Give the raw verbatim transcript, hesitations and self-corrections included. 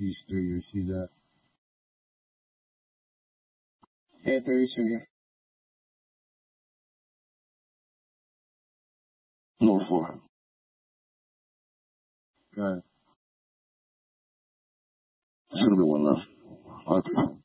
East three, you see that? Yeah, thirty second. North four. Got it. It's gonna be one left. Okay.